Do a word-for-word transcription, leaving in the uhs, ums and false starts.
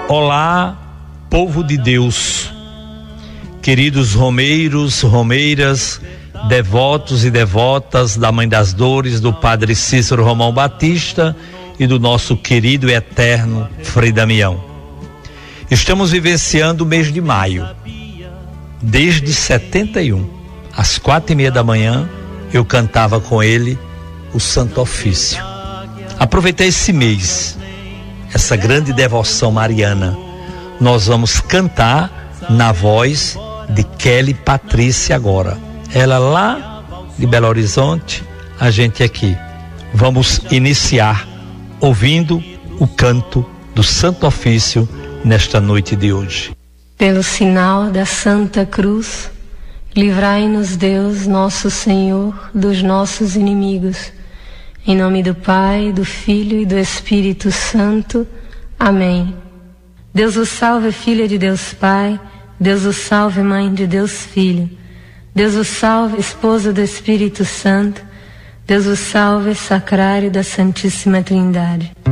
Olá, povo de Deus, queridos romeiros, romeiras, devotos e devotas da Mãe das Dores, do Padre Cícero Romão Batista e do nosso querido e eterno Frei Damião. Estamos vivenciando o mês de maio. Desde setenta e um, às quatro e meia da manhã, eu cantava com ele o Santo Ofício. Aproveitei esse mês, essa grande devoção mariana. Nós vamos cantar na voz de Kelly Patrícia agora. Ela lá de Belo Horizonte, a gente aqui. Vamos iniciar ouvindo o canto do Santo Ofício nesta noite de hoje. Pelo sinal da Santa Cruz, livrai-nos Deus, nosso Senhor, dos nossos inimigos. Em nome do Pai, do Filho e do Espírito Santo. Amém. Deus o salve, filha de Deus Pai. Deus o salve, mãe de Deus Filho. Deus o salve, esposa do Espírito Santo. Deus o salve, sacrário da Santíssima Trindade.